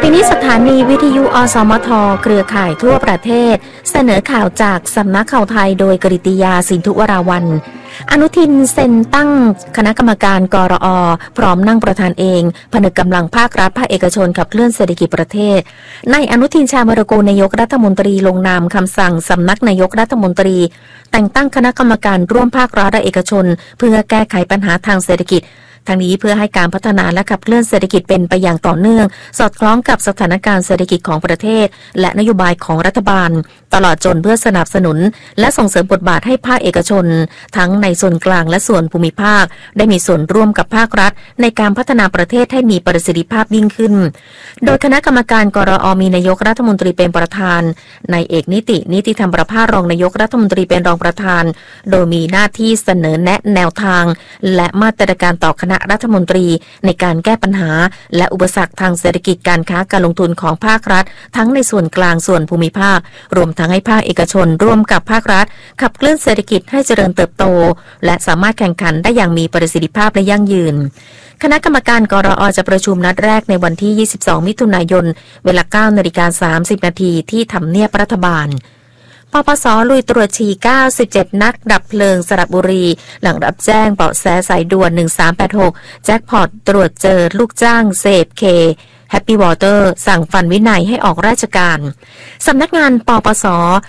ปีนี้สถานีวิทยุอสมทเครือข่ายทั่วประเทศเสนอข่าวจากสำนักข่าวไทยโดยกฤติยาสินธุวราวัลย์อนุทินเซ็นตั้งคณะกรรมการกรอ.พร้อมนั่งประธานเองผนึกกำลังภาครัฐภาคเอกชนขับเคลื่อนเศรษฐกิจประเทศนายอนุทินชาญวิรากูลนายกรัฐมนตรีลงนามคำสั่งสำนักนายกรัฐมนตรีแต่งตั้งคณะกรรมการร่วมภาครัฐและเอกชนเพื่อแก้ไขปัญหาทางเศรษฐกิจทางนี้เพื่อให้การพัฒนาและขับเคลื่อนเศรษฐกิจเป็นไปอย่างต่อเนื่องสอดคล้องกับสถานการณ์เศรษฐกิจของประเทศและนโยบายของรัฐบาลตลอดจนเพื่อสนับสนุนและส่งเสริมบทบาทให้ภาคเอกชนทั้งในส่วนกลางและส่วนภูมิภาคได้มีส่วนร่วมกับภาครัฐในการพัฒนาประเทศให้มีประสิทธิภาพยิ่งขึ้นโดยคณะกรรมการกรอ.มีนายกรัฐมนตรีเป็นประธานนายเอกนิติธรรมประภาสรองนายกรัฐมนตรีเป็นรองประธานโดยมีหน้าที่เสนอแนะแนวทางและมาตรการต่อคณะรัฐมนตรีในการแก้ปัญหาและอุปสรรคทางเศรษฐกิจการค้าการลงทุนของภาครัฐทั้งในส่วนกลางส่วนภูมิภาครวมทั้งให้ภาคเอกชนร่วมกับภาครัฐขับเคลื่อนเศรษฐกิจให้เจริญเติบโตและสามารถแข่งขันได้อย่างมีประสิทธิภาพและยั่งยืนคณะกรรมการกรอ.จะประชุมนัดแรกในวันที่ 22 มิถุนายนเวลา 9:30 น.ที่ทำเนียบรัฐบาลปปส.ลุยตรวจฉี่97นักดับเพลิงสระบุรีหลังรับแจ้งเบาะแสสายด่วน1386แจ็คพอตตรวจเจอลูกจ้างเสพเคแฮปปี้วอเตอร์สั่งฟันวินัยให้ออกราชการสำนักงานปปส.